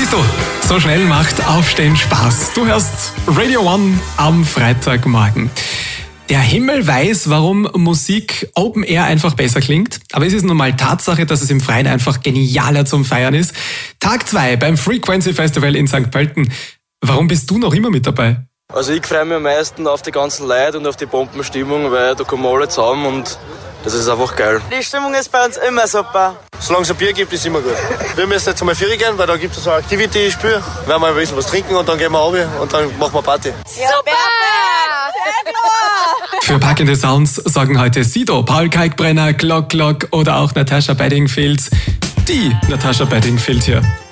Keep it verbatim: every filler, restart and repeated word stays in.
Du, so schnell macht Aufstehen Spaß. Du hörst Radio One am Freitagmorgen. Der Himmel weiß, warum Musik Open Air einfach besser klingt. Aber es ist nun mal Tatsache, dass es im Freien einfach genialer zum Feiern ist. Tag zwei beim Frequency Festival in Sankt Pölten. Warum bist du noch immer mit dabei? Also ich freue mich am meisten auf die ganzen Leute und auf die Bombenstimmung, weil da kommen alle zusammen und das ist einfach geil. Die Stimmung ist bei uns immer super. Solange es ein Bier gibt, ist immer gut. Wir müssen jetzt einmal vier gehen, weil da gibt es so ein Activity-Spiel. Wir werden mal ein bisschen was trinken und dann gehen wir runter und dann machen wir Party. Super! Für packende Sounds sorgen heute Sido, Paul Kalkbrenner, Glock Glock oder auch Natasha Bedingfield. Die Natasha Bedingfield hier.